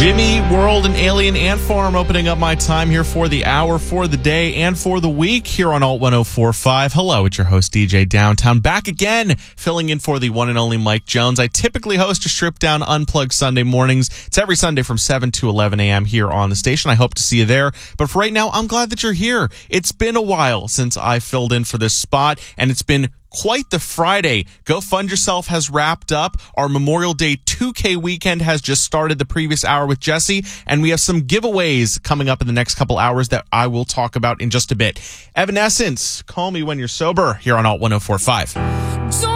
Jimmy World and Alien Ant Farm opening up my time here for the hour, for the day, and for the week here on Alt 104.5. Hello, it's your host, DJ Downtown, back again, filling in for the one and only Mike Jones. I typically host a Strip Down Unplugged Sunday mornings. It's every Sunday from 7 to 11 a.m. here on the station. I hope to see you there. But for right now, I'm glad that you're here. It's been a while since I filled in for this spot, and it's been quite the Friday. Go Fund Yourself has wrapped up. Our Memorial Day 2K weekend has just started the previous hour with Jesse, and we have some giveaways coming up in the next couple hours that I will talk about in just a bit. Evanescence, Call Me When You're Sober, here on Alt 104.5.